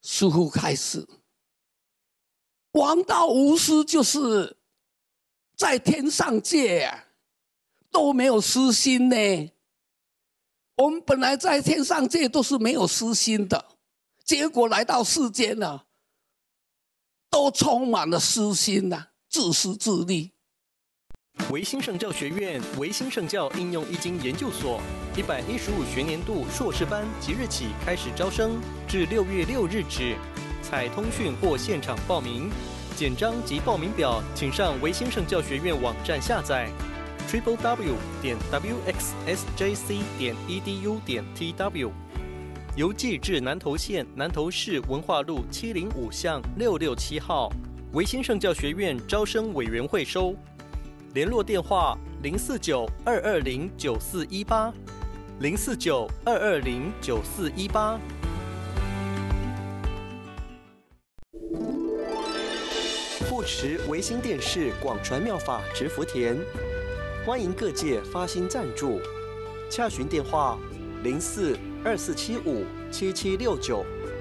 似乎开始，王道无私，就是在天上界啊都没有私心呢。我们本来在天上界都是没有私心的，结果来到世间呢，都充满了私心啊，自私自利。 维新圣教学院维新圣教应用易经研究所115学年度硕士班即日起开始招生，至6月6日止，采通讯或现场报名。简章及报名表请上维新圣教学院网站下载 www.wxsjc.edu.tw， 邮寄至南投县南投市文化路705巷667号，维新圣教学院招生委员会收。联络电话049-220-9418，049-220-9418。护持维新电视广传妙法植福田，欢迎各界发心赞助，洽询电话04-2475-7769